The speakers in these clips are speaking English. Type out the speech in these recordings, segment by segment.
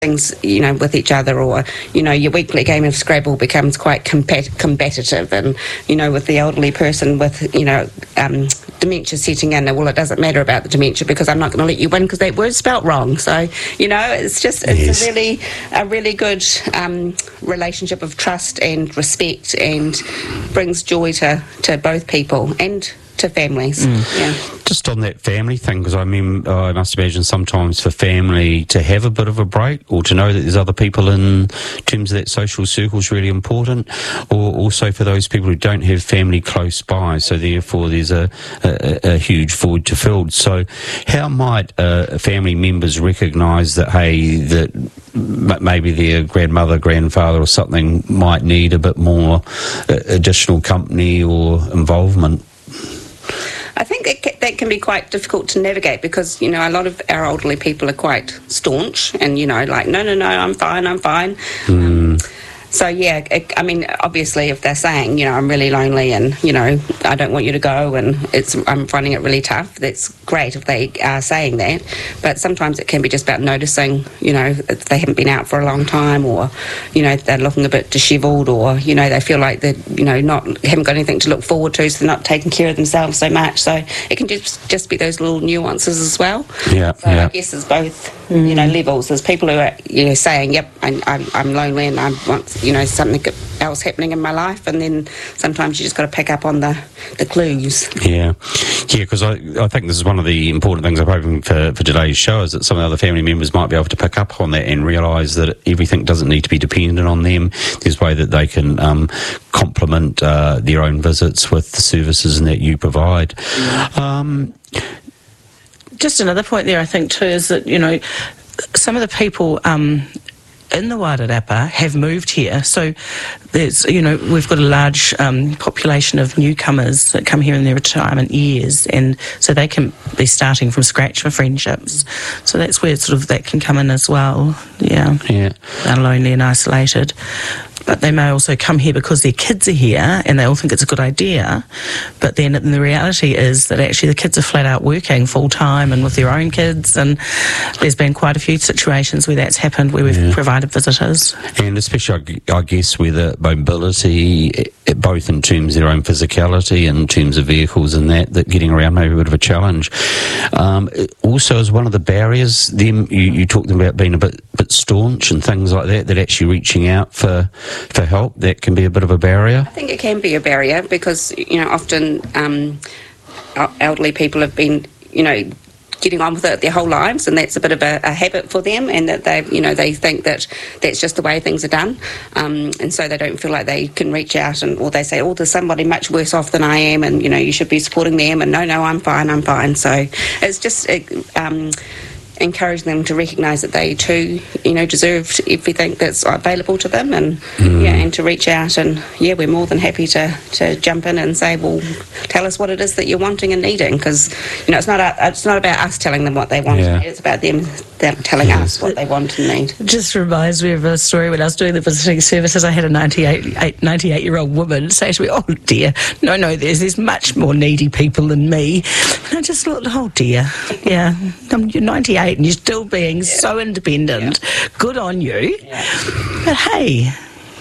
things, with each other, or, your weekly game of Scrabble becomes quite combative, and, with the elderly person with, dementia setting in, well, it doesn't matter about the dementia because I'm not going to let you win because that word's spelt wrong. So, it's a really good relationship of trust and respect, and brings joy to both people and to families. Just on that family thing, because I must imagine sometimes for family to have a bit of a break, or to know that there's other people in terms of that social circle is really important, or also for those people who don't have family close by, so therefore there's a huge void to fill. So how might family members recognise that, that maybe their grandmother, grandfather or something might need a bit more additional company or involvement? I think that can be quite difficult to navigate because, a lot of our elderly people are quite staunch and, no, I'm fine. So, obviously if they're saying, I'm really lonely and, I don't want you to go and I'm finding it really tough, that's great if they are saying that. But sometimes it can be just about noticing, if they haven't been out for a long time, or, they're looking a bit dishevelled, or, they feel like they're, haven't got anything to look forward to, so they're not taking care of themselves so much. So it can just be those little nuances as well. I guess there's both, levels. There's people who are, saying, yep, I'm lonely and I want, something else happening in my life, and then sometimes you just got to pick up on the clues. Because I think this is one of the important things I'm hoping for today's show, is that some of the other family members might be able to pick up on that and realise that everything doesn't need to be dependent on them. There's a way that they can complement their own visits with the services that you provide. Just another point there, I think, too, is that, some of the people in the Wairarapa have moved here, so there's, we've got a large population of newcomers that come here in their retirement years, and so they can be starting from scratch for friendships. So that's where sort of that can come in as well. They're lonely and isolated. But they may also come here because their kids are here and they all think it's a good idea. But then the reality is that actually the kids are flat out working full time and with their own kids, and there's been quite a few situations where that's happened, where we've provided visitors. And especially, I guess, where the mobility, both in terms of their own physicality and in terms of vehicles and that getting around may be a bit of a challenge. Also, as one of the barriers, you talked about being a bit staunch and things like that actually reaching out for help, that can be a bit of a barrier? I think it can be a barrier because, often elderly people have been, getting on with it their whole lives, and that's a bit of a habit for them, and that they think that that's just the way things are done, and so they don't feel like they can reach out, or they say, there's somebody much worse off than I am, and, you should be supporting them, and no, I'm fine. So it's just encourage them to recognise that they too, deserve everything that's available to them, and and to reach out, and we're more than happy to jump in and say, well, tell us what it is that you're wanting and needing, because it's not about us telling them what they want and need, it's about them telling us what they want and need. It just reminds me of a story when I was doing the visiting services. I had a 98-year-old woman say to me, oh dear, no, there's much more needy people than me. And I just thought, oh dear, you're 98 and you're still being so independent. Good on you. But hey,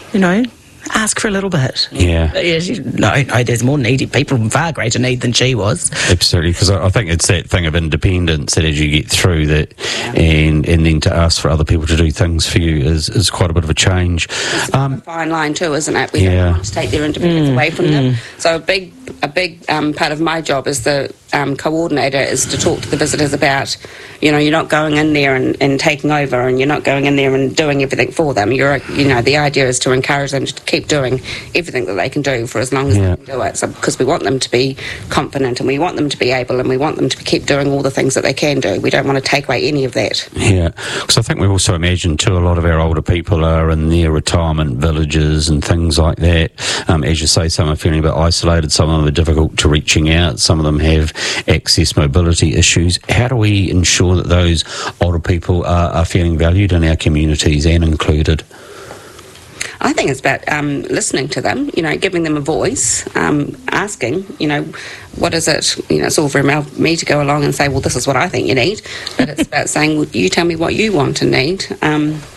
ask for a little bit. No, there's more needy people in far greater need than she was. Absolutely, because I think it's that thing of independence that as you get through that, and then to ask for other people to do things for you is quite a bit of a change. It's a fine line too, isn't it? We don't want to take their independence away from them. So a big part of my job as the coordinator is to talk to the visitors about, you're not going in there and taking over, and you're not going in there and doing everything for them. The idea is to encourage them to keep doing everything that they can do for as long as they can do it. So, because we want them to be confident, and we want them to be able, and we want them to keep doing all the things that they can do. We don't want to take away any of that. Because I think we also imagine too, a lot of our older people are in their retirement villages and things like that. As you say, some are feeling a bit isolated, some of them are difficult to reaching out, some of them have access mobility issues. How do we ensure that those older people are feeling valued in our communities and included? I think it's about listening to them, giving them a voice, asking, what is it? It's all very well me to go along and say, well, this is what I think you need, but it's about saying, well, you tell me what you want and need.